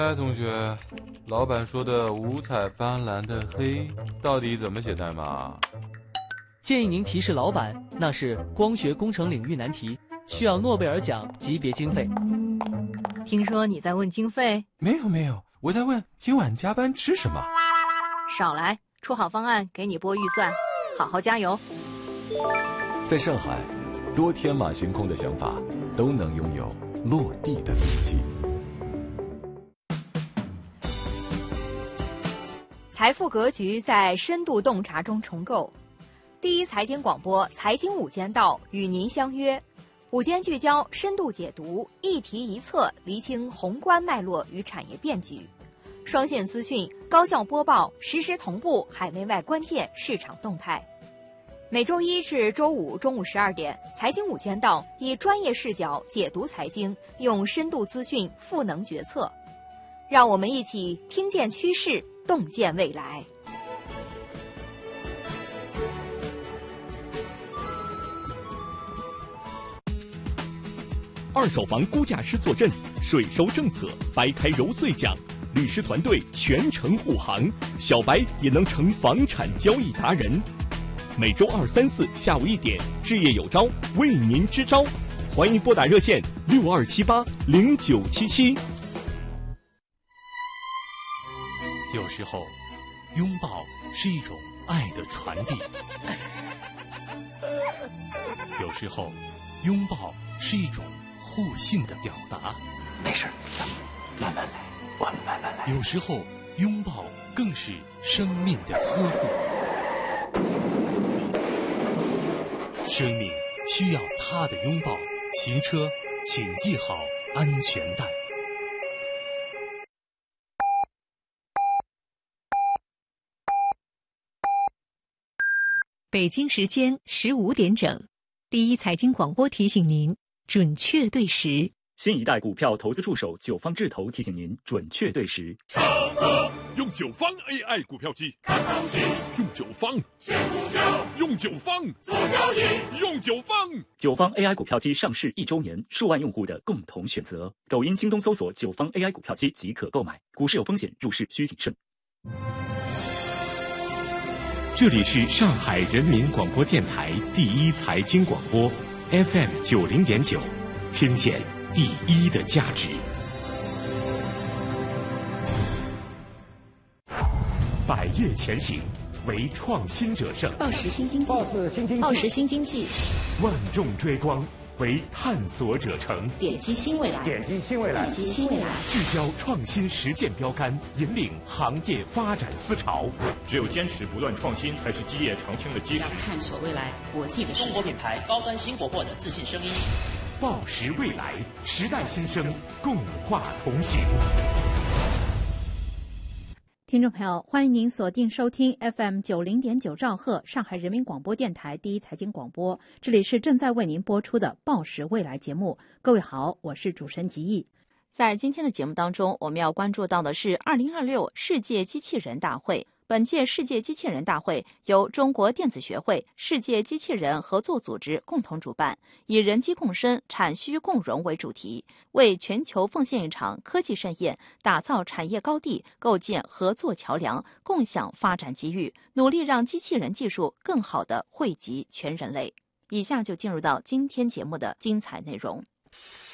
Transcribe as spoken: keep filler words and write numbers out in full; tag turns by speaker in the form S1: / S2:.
S1: 哎，同学，老板说的五彩斑斓的黑到底怎么写代码？
S2: 建议您提示老板，那是光学工程领域难题，需要诺贝尔奖级别经费。
S3: 听说你在问经费？
S1: 没有没有，我在问今晚加班吃什么。
S3: 少来，出好方案给你拨预算，好好加油。
S4: 在上海，多天马行空的想法都能拥有落地的勇气。
S3: 财富格局在深度洞察中重构。第一财经广播财经午间道与您相约，午间聚焦，深度解读，一题一策，厘清宏观脉络与产业变局，双线资讯，高效播报，实时同步海内外关键市场动态。每周一至周五中午十二点，财经午间道以专业视角解读财经，用深度资讯赋能决策。让我们一起听见趋势，洞见未来。
S5: 二手房估价师坐镇，税收政策掰开揉碎讲，律师团队全程护航，小白也能成房产交易达人。每周二、三、四下午一点，置业有招为您支招，欢迎拨打热线六二七八零九七七。
S6: 有时候，拥抱是一种爱的传递；有时候，拥抱是一种互信的表达。
S7: 没事，咱们慢慢来，我们慢慢来。
S6: 有时候，拥抱更是生命的呵护。生命需要他的拥抱，行车请系好安全带。
S8: 北京时间十五点整，第一财经广播提醒您准确对时。
S9: 新一代股票投资助手九方智投提醒您准确对时。
S10: 超哥用九方 A I 股票机看行情，用九方选股票，用九方做交易，用九方。
S9: 九方 A I 股票机上市一周年，数万用户的共同选择。抖音、京东搜索九方 A I 股票机即可购买。股市有风险，入市需谨慎。
S11: 这里是上海人民广播电台第一财经广播 F M 九零点九，听见第一的价值。百业前行，唯创新者胜。
S8: 报时新经济，报时新经济，
S11: 万众追光，为探索者成。
S8: 点击新未来，
S12: 点击新未来，
S8: 点击新未来，
S11: 聚焦创新实践标杆，引领行业发展思潮。
S10: 只有坚持不断创新，才是基业长青的基石。
S8: 探索未来国际的市场。
S13: 中国品牌高端新国货的自信声音。
S11: 报时未来，时代新生，共话同行。
S14: 听众朋友，欢迎您锁定收听 F M 九零点九兆赫上海人民广播电台第一财经广播，这里是正在为您播出的报时未来节目。各位好，我是主持人吉毅。
S15: 在今天的节目当中，我们要关注到的是二零二六世界机器人大会。本届世界机器人大会由中国电子学会、世界机器人合作组织共同主办，以人机共生、产需共融为主题，为全球奉献一场科技盛宴，打造产业高地，构建合作桥梁，共享发展机遇，努力让机器人技术更好地惠及全人类。以下就进入到今天节目的精彩内容。